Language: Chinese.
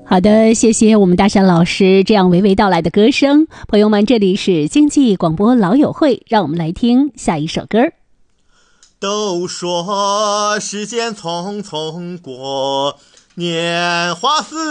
好的，谢谢我们大山老师这样娓娓道来的歌声。朋友们，这里是经济广播老友会，让我们来听下一首歌。 都说时间匆匆过，年华似